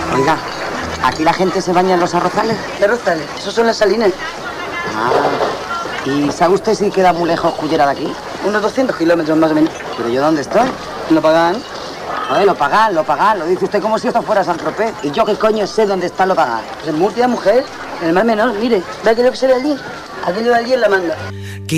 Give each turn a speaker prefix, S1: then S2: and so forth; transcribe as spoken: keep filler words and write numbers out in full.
S1: Oiga, ¿aquí la gente se baña en los arrozales?
S2: ¿Qué arrozales? Esos son las salinas.
S1: Ah, ¿y sabe usted si queda muy lejos Cullera de aquí?
S2: Unos doscientos kilómetros más o menos.
S1: ¿Pero yo dónde estoy?
S2: ¿Lo pagan?
S1: Joder, lo pagan, lo pagan. Lo dice usted como si esto fuera San Tropez. ¿Y yo qué coño sé dónde está lo pagan?
S2: Pues en Murcia, mujer. En el mar menor, mire. ¿Ve aquello que se ve allí? Aquello de allí en la manga.